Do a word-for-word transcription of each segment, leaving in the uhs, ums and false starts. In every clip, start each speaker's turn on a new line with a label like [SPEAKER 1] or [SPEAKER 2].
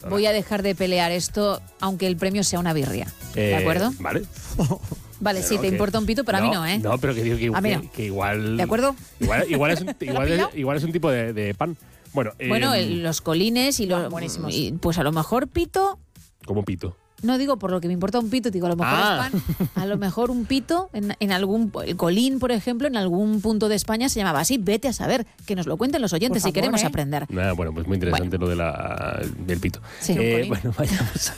[SPEAKER 1] voy a dejar de pelear esto, aunque el premio sea una birria. ¿De
[SPEAKER 2] Eh,
[SPEAKER 1] acuerdo?
[SPEAKER 2] Vale.
[SPEAKER 1] Vale,
[SPEAKER 2] Pero
[SPEAKER 1] sí, te
[SPEAKER 2] que-
[SPEAKER 1] importa un pito, pero
[SPEAKER 2] no,
[SPEAKER 1] a mí no, ¿eh?
[SPEAKER 2] No, pero que digo que,
[SPEAKER 1] A mí no.
[SPEAKER 2] que, que igual...
[SPEAKER 1] ¿De acuerdo?
[SPEAKER 2] Igual, igual, es, un, igual, es, igual es un tipo de, de pan. Bueno,
[SPEAKER 1] Bueno,
[SPEAKER 2] eh,
[SPEAKER 1] el- los colines y los...
[SPEAKER 3] Buenísimos.
[SPEAKER 1] y, pues a lo mejor pito...
[SPEAKER 2] como pito.
[SPEAKER 1] No digo por lo que me importa un pito, digo a lo mejor
[SPEAKER 2] Ah.
[SPEAKER 1] es pan. A lo mejor un pito en, en algún... El colín, por ejemplo, en algún punto de España se llamaba así. Vete a saber, que nos lo cuenten los oyentes
[SPEAKER 3] Por
[SPEAKER 1] si
[SPEAKER 3] favor,
[SPEAKER 1] queremos
[SPEAKER 3] ¿eh?
[SPEAKER 1] aprender.
[SPEAKER 2] Nada, bueno, pues muy interesante lo de la, del pito.
[SPEAKER 1] Sí.
[SPEAKER 2] Eh,
[SPEAKER 3] Un colín.
[SPEAKER 2] bueno, vayamos.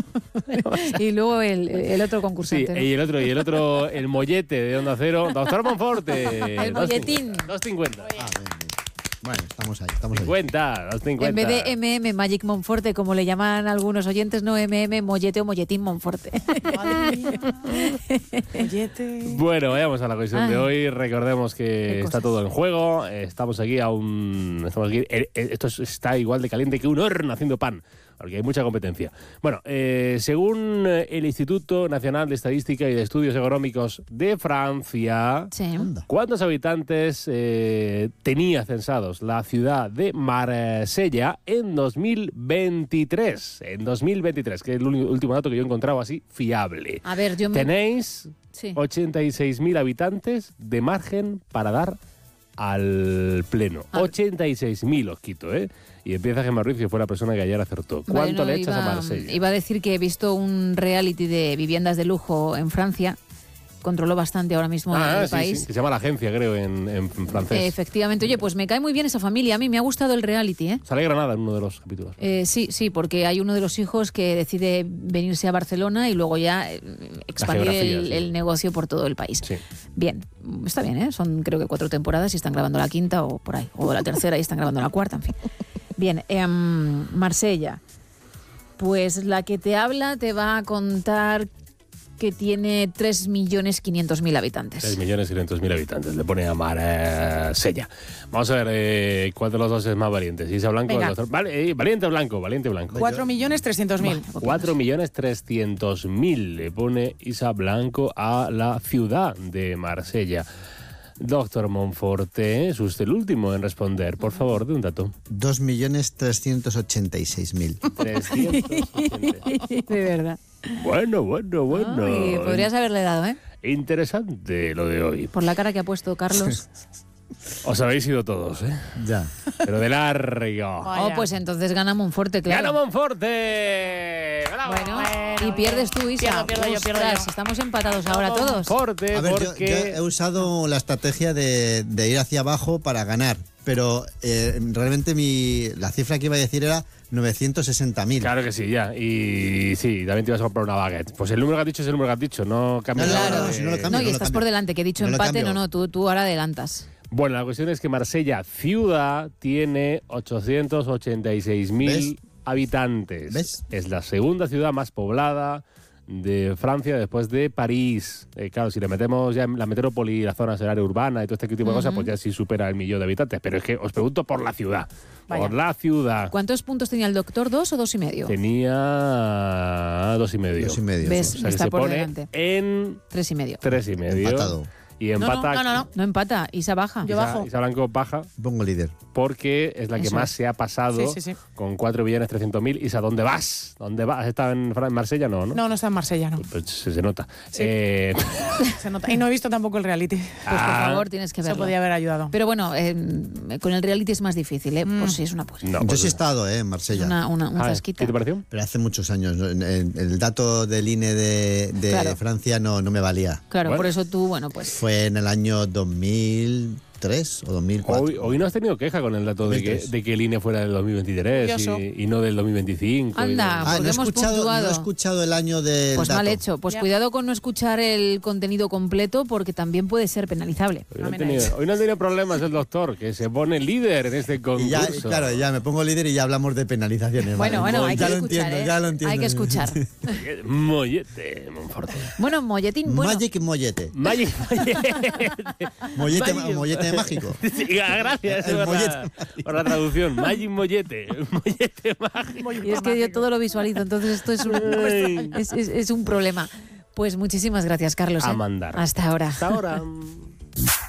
[SPEAKER 1] Y luego el, el otro
[SPEAKER 2] Sí,
[SPEAKER 1] concursante. ¿no?
[SPEAKER 2] y el otro, y el otro, el mollete de Onda Cero, Doctor Monforte.
[SPEAKER 1] El molletín.
[SPEAKER 2] dos cincuenta.
[SPEAKER 4] Ah, bien, bien. Bueno, estamos ahí, estamos ahí.
[SPEAKER 2] cincuenta, dos cincuenta.
[SPEAKER 1] En vez de M M Magic Monforte, como le llaman algunos oyentes, no M M Mollete o Molletín Monforte.
[SPEAKER 3] Madre mía. Mollete.
[SPEAKER 2] Bueno, vayamos a la cuestión de
[SPEAKER 1] Ay.
[SPEAKER 2] hoy. Recordemos que
[SPEAKER 1] Qué
[SPEAKER 2] está
[SPEAKER 1] cosas.
[SPEAKER 2] todo en juego. Eh, Estamos aquí a un... Estamos aquí, eh, eh, esto es- está igual de caliente que un horno haciendo pan, porque hay mucha competencia. Bueno, eh, según eh, el Instituto Nacional de Estadística y de Estudios Económicos de Francia,
[SPEAKER 1] Sí.
[SPEAKER 4] Anda.
[SPEAKER 2] ¿cuántos habitantes eh, tenía censados la ciudad de Marsella en dos mil veintitrés? En dos mil veintitrés, que es el uni- último dato que yo he encontrado así fiable.
[SPEAKER 1] A ver, yo me...
[SPEAKER 2] Tenéis
[SPEAKER 1] Sí.
[SPEAKER 2] ochenta y seis mil habitantes de margen para dar al pleno.
[SPEAKER 1] A ver.
[SPEAKER 2] ochenta y seis mil os quito, ¿eh? Y empieza Gemma Ruiz, que fue la persona que ayer acertó. ¿Cuánto
[SPEAKER 1] Bueno,
[SPEAKER 2] le echas
[SPEAKER 1] iba,
[SPEAKER 2] a Marsella?
[SPEAKER 1] Iba a decir que he visto un reality de viviendas de lujo en Francia. Controló bastante ahora mismo
[SPEAKER 2] Ah,
[SPEAKER 1] el
[SPEAKER 2] sí,
[SPEAKER 1] país.
[SPEAKER 2] sí, que se llama La Agencia, creo, en, en francés.
[SPEAKER 1] Efectivamente. Oye, pues me cae muy bien esa familia. A mí me ha gustado el reality, ¿eh?
[SPEAKER 2] Sale Granada en uno de los capítulos.
[SPEAKER 1] Eh, sí, sí, porque hay uno de los hijos que decide venirse a Barcelona y luego ya eh, expandir
[SPEAKER 2] geografía,
[SPEAKER 1] el,
[SPEAKER 2] sí.
[SPEAKER 1] el negocio por todo el país.
[SPEAKER 2] Sí.
[SPEAKER 1] Bien, está bien, ¿eh? Son creo que cuatro temporadas y están grabando la quinta o por ahí, o la tercera y están grabando la cuarta, en fin. Bien, em, Marsella. Pues la que te habla te va a contar que tiene tres millones quinientos mil habitantes.
[SPEAKER 2] seis millones quinientos mil habitantes. Le pone a Marsella. Vamos a ver eh, cuál de los dos es más valiente. Si Isa Blanco o el
[SPEAKER 3] Venga.
[SPEAKER 2] doctor. Vale, eh, valiente o blanco, valiente o blanco.
[SPEAKER 3] Cuatro millones trescientos mil.
[SPEAKER 2] cuatro millones trescientos mil le pone Isa Blanco a la ciudad de Marsella. Doctor Monforte, es usted el último en responder. Por favor, de un dato.
[SPEAKER 4] dos millones trescientos ochenta y seis mil.
[SPEAKER 2] trescientos ochenta.
[SPEAKER 1] De verdad.
[SPEAKER 2] Bueno, bueno, bueno.
[SPEAKER 1] Ay, podrías haberle dado, ¿eh?
[SPEAKER 2] Interesante lo de hoy.
[SPEAKER 1] Por la cara que ha puesto Carlos.
[SPEAKER 2] Os habéis ido todos, ¿eh?
[SPEAKER 4] Ya.
[SPEAKER 2] Pero de largo.
[SPEAKER 3] Vaya.
[SPEAKER 1] Oh, pues entonces gana Monforte, claro.
[SPEAKER 2] ¡Gana Monforte! ¡Bravo!
[SPEAKER 1] Bueno,
[SPEAKER 3] Bueno,
[SPEAKER 1] y pierdes tú, Isa.
[SPEAKER 3] pierdo, pierdo yo, pierdo
[SPEAKER 1] Ostras,
[SPEAKER 3] yo.
[SPEAKER 1] estamos empatados ahora todos.
[SPEAKER 2] Monforte,
[SPEAKER 4] A ver, yo,
[SPEAKER 2] porque...
[SPEAKER 4] yo he usado la estrategia de, de ir hacia abajo para ganar, pero eh, realmente mi, la cifra que iba a decir era novecientos sesenta mil.
[SPEAKER 2] Claro que sí, ya. Y sí, también te ibas a comprar una baguette. Pues el número que has dicho es el número que has dicho, no cambia
[SPEAKER 4] No, no,
[SPEAKER 2] nada
[SPEAKER 1] Claro.
[SPEAKER 2] de-
[SPEAKER 4] si no lo cambio,
[SPEAKER 1] No, y
[SPEAKER 4] lo
[SPEAKER 1] estás
[SPEAKER 4] cambio.
[SPEAKER 1] por delante, que he dicho
[SPEAKER 4] No lo
[SPEAKER 1] empate,
[SPEAKER 4] cambio.
[SPEAKER 1] no, no, tú, tú ahora adelantas.
[SPEAKER 2] Bueno, la cuestión es que Marsella, ciudad, tiene ochocientos ochenta y seis mil
[SPEAKER 4] ¿Ves?
[SPEAKER 2] habitantes.
[SPEAKER 4] ¿Ves?
[SPEAKER 2] Es la segunda ciudad más poblada de Francia después de París. Eh, claro, si le metemos ya en la metrópoli, la zona área urbana y todo este tipo de cosas, pues ya sí supera el millón de habitantes. Pero es que os pregunto por la ciudad.
[SPEAKER 3] Vaya.
[SPEAKER 2] Por la ciudad.
[SPEAKER 1] ¿Cuántos puntos tenía el doctor? ¿Dos o dos y medio?
[SPEAKER 2] Tenía dos y medio.
[SPEAKER 4] Dos y medio.
[SPEAKER 1] ¿Ves?
[SPEAKER 4] sí.
[SPEAKER 2] O sea, que
[SPEAKER 1] Está
[SPEAKER 2] se
[SPEAKER 1] por
[SPEAKER 2] pone
[SPEAKER 1] delante.
[SPEAKER 2] en
[SPEAKER 1] Tres y medio.
[SPEAKER 2] tres y medio.
[SPEAKER 4] Empatado.
[SPEAKER 2] Y
[SPEAKER 3] No,
[SPEAKER 2] empata.
[SPEAKER 3] no, no, no.
[SPEAKER 1] No empata, Isa baja.
[SPEAKER 3] Yo
[SPEAKER 2] Isa-
[SPEAKER 3] bajo.
[SPEAKER 2] Isa Blanco baja
[SPEAKER 4] Pongo líder.
[SPEAKER 2] porque es la que
[SPEAKER 1] Eso
[SPEAKER 2] más
[SPEAKER 1] es.
[SPEAKER 2] se ha pasado
[SPEAKER 3] Sí, sí, sí.
[SPEAKER 2] con cuatro millones trescientos mil. Isa, ¿dónde vas? ¿Dónde vas? ¿Has estado en, Fran- en Marsella? No, ¿no?
[SPEAKER 3] No, no está en Marsella, no.
[SPEAKER 2] Pues se, se nota.
[SPEAKER 3] Sí.
[SPEAKER 2] Eh,
[SPEAKER 3] Se nota. Y no he visto tampoco el reality.
[SPEAKER 1] Pues por
[SPEAKER 2] Ah.
[SPEAKER 1] favor, tienes que
[SPEAKER 3] Eso
[SPEAKER 1] verlo.
[SPEAKER 3] podía haber ayudado.
[SPEAKER 1] Pero bueno, eh, con el reality es más difícil, ¿eh? Por si es una pues,
[SPEAKER 2] no,
[SPEAKER 4] Yo
[SPEAKER 2] pues-
[SPEAKER 4] sí he estado eh, en
[SPEAKER 1] es
[SPEAKER 4] Marsella,
[SPEAKER 1] una, una, un
[SPEAKER 2] Ah,
[SPEAKER 1] zasquita.
[SPEAKER 2] ¿Qué te pareció?
[SPEAKER 4] pero hace muchos años. ¿no? En- en- El dato del I N E de, de
[SPEAKER 1] Claro.
[SPEAKER 4] Francia no, no me valía.
[SPEAKER 1] Claro,
[SPEAKER 2] Bueno.
[SPEAKER 1] por eso tú, bueno, pues...
[SPEAKER 4] Fue en el año dos mil tres o dos mil cuatro.
[SPEAKER 2] Hoy, hoy no has tenido queja con el dato de que,
[SPEAKER 4] dos mil tres.
[SPEAKER 2] de que el I N E fuera del dos mil veintitrés
[SPEAKER 3] Curioso.
[SPEAKER 2] y, y no del dos mil veinticinco. y
[SPEAKER 1] Anda.
[SPEAKER 2] de-
[SPEAKER 4] Ah, no he,
[SPEAKER 1] porque hemos
[SPEAKER 4] escuchado, no
[SPEAKER 1] puntuado.
[SPEAKER 4] he escuchado el año del
[SPEAKER 1] Pues
[SPEAKER 4] dato.
[SPEAKER 1] mal hecho. Pues
[SPEAKER 3] Ya.
[SPEAKER 1] cuidado con no escuchar el contenido completo porque también puede ser penalizable.
[SPEAKER 2] Hoy no, ha
[SPEAKER 3] Amén,
[SPEAKER 2] tenido, hoy no ha tenido problemas el doctor, que se pone líder en este
[SPEAKER 4] Y
[SPEAKER 2] concurso.
[SPEAKER 4] ya, claro, ya me pongo líder y ya hablamos de penalizaciones.
[SPEAKER 1] Bueno,
[SPEAKER 4] vale.
[SPEAKER 1] bueno, hay
[SPEAKER 4] ya
[SPEAKER 1] que
[SPEAKER 4] lo
[SPEAKER 1] escuchar,
[SPEAKER 4] entiendo,
[SPEAKER 1] ¿eh?
[SPEAKER 4] ya lo entiendo.
[SPEAKER 1] Hay que escuchar.
[SPEAKER 2] Mollete, Monforte.
[SPEAKER 1] Bueno, Molletín, bueno...
[SPEAKER 4] Magic mollete.
[SPEAKER 2] Magic
[SPEAKER 4] Mollete,
[SPEAKER 2] Magic-
[SPEAKER 4] mollete mágico.
[SPEAKER 2] Sí, gracias
[SPEAKER 4] El
[SPEAKER 2] por,
[SPEAKER 4] mollete
[SPEAKER 2] la, por la traducción. Magic Mollete. Mollete mágico.
[SPEAKER 1] Y es que yo todo lo visualizo, entonces esto es un,
[SPEAKER 2] Ay.
[SPEAKER 1] es, es- es un problema. Pues muchísimas gracias, Carlos.
[SPEAKER 2] A
[SPEAKER 1] ¿eh?
[SPEAKER 2] mandar.
[SPEAKER 1] Hasta ahora.
[SPEAKER 2] Hasta ahora.